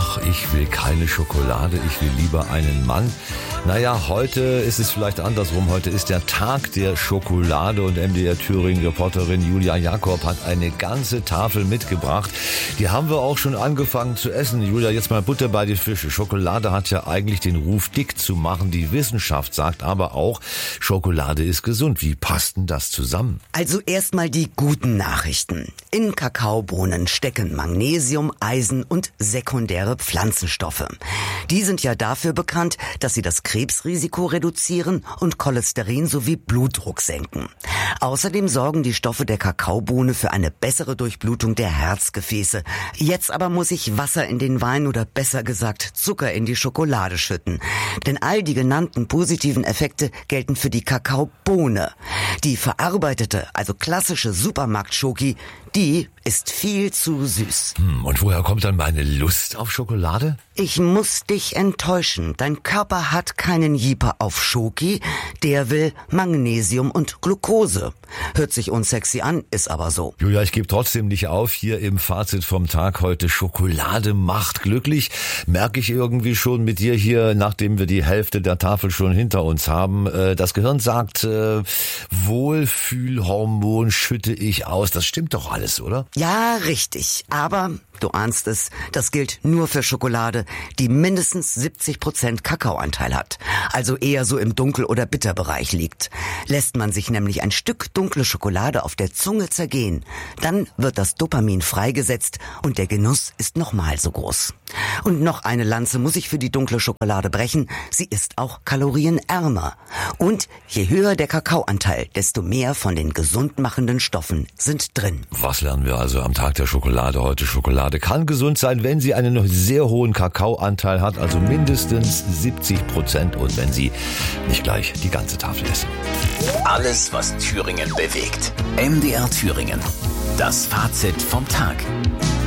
Ach, ich will keine Schokolade, ich will lieber einen Mann. Naja, heute ist es vielleicht andersrum. Heute ist der Tag der Schokolade und MDR Thüringen-Reporterin Julia Jakob hat eine ganze Tafel mitgebracht. Die haben wir auch schon angefangen zu essen. Julia, jetzt mal Butter bei die Fische. Schokolade hat ja eigentlich den Ruf, dick zu machen. Die Wissenschaft sagt aber auch, Schokolade ist gesund. Wie passt denn das zusammen? Also erstmal die guten Nachrichten. In Kakaobohnen stecken Magnesium, Eisen und sekundäre Pflanzenstoffe. Die sind ja dafür bekannt, dass sie das Krebsrisiko reduzieren und Cholesterin sowie Blutdruck senken. Außerdem sorgen die Stoffe der Kakaobohne für eine bessere Durchblutung der Herzgefäße. Jetzt aber muss ich Wasser in den Wein oder besser gesagt Zucker in die Schokolade schütten. Denn all die genannten positiven Effekte gelten für die Kakaobohne. Die verarbeitete, also klassische Supermarkt-Schoki, die ist viel zu süß. Und woher kommt dann meine Lust auf Schokolade? Ich muss dich enttäuschen. Dein Körper hat keinen Jeeper auf Schoki. Der will Magnesium und Glucose. Hört sich unsexy an, ist aber so. Julia, ich gebe trotzdem nicht auf. Hier im Fazit vom Tag heute. Schokolade macht glücklich. Merke ich irgendwie schon mit dir hier, nachdem wir die Hälfte der Tafel schon hinter uns haben. Das Gehirn sagt, Wohlfühlhormon schütte ich aus. Das stimmt doch alles, oder? Ja, richtig. Aber, du ahnst es, das gilt nur für Schokolade, die mindestens 70% Kakaoanteil hat. Also eher so im Dunkel- oder Bitterbereich liegt. Lässt man sich nämlich ein Stück dunkle Schokolade auf der Zunge zergehen, dann wird das Dopamin freigesetzt und der Genuss ist nochmal so groß. Und noch eine Lanze muss ich für die dunkle Schokolade brechen. Sie ist auch kalorienärmer. Und je höher der Kakaoanteil, desto mehr von den gesundmachenden Stoffen sind drin. Was lernen wir also am Tag der Schokolade heute? Schokolade kann gesund sein, wenn sie einen sehr hohen Kakaoanteil hat, also mindestens 70%, und wenn sie nicht gleich die ganze Tafel essen. Alles, was Thüringen bewegt. MDR Thüringen. Das Fazit vom Tag.